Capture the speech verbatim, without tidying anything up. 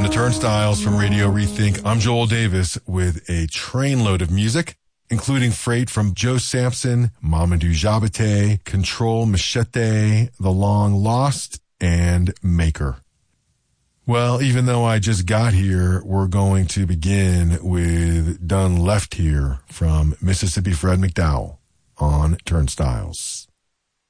the Turnstiles from Radio Rethink. I'm Joel Davis with a trainload of music, including freight from Joe Sampson, Mamadou Diabaté, Control Machete, The Long Lost, and Maker. Well, even though I just got here, we're going to begin with Done Left Here from Mississippi Fred McDowell on Turnstiles.